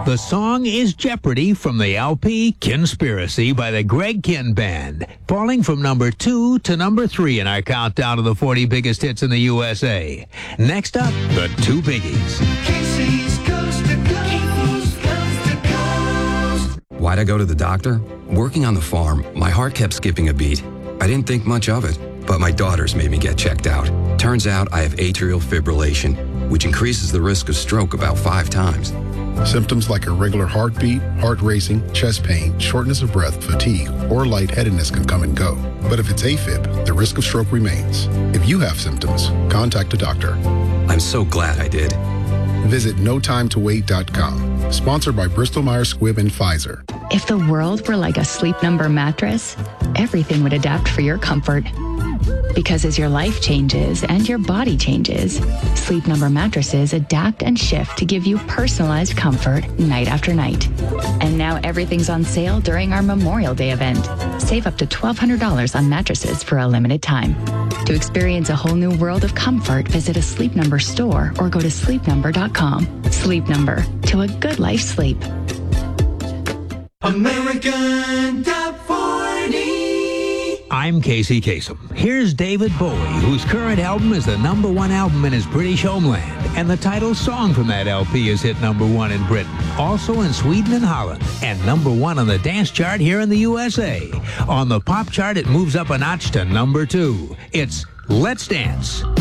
The song is Jeopardy from the LP Conspiracy by the Greg Kihn Band, falling from number 2 to number 3 in our countdown of the 40 biggest hits in the USA. Next up, the two biggies. Casey's Coast to Coast, Coast to Coast. Why'd I go to the doctor? Working on the farm, my heart kept skipping a beat. I didn't think much of it, but my daughters made me get checked out. Turns out I have atrial fibrillation, which increases the risk of stroke about 5 times. Symptoms like irregular heartbeat, heart racing, chest pain, shortness of breath, fatigue, or lightheadedness can come and go. But if it's AFib, the risk of stroke remains. If you have symptoms, contact a doctor. I'm so glad I did. Visit notimetowait.com. Sponsored by Bristol-Myers Squibb and Pfizer. If the world were like a Sleep Number mattress, everything would adapt for your comfort. Because as your life changes and your body changes, Sleep Number mattresses adapt and shift to give you personalized comfort night after night. And now everything's on sale during our Memorial Day event. Save up to $1,200 on mattresses for a limited time. To experience a whole new world of comfort, visit a Sleep Number store or go to sleepnumber.com. Sleep Number, to a good night's sleep. American Top 40. I'm Casey Kasem. Here's David Bowie, whose current album is the number 1 album in his British homeland, and the title song from that LP is hit number 1 in Britain, also in Sweden and Holland, and number 1 on the dance chart here in the USA. On the pop chart, it moves up a notch to number 2. It's Let's Dance.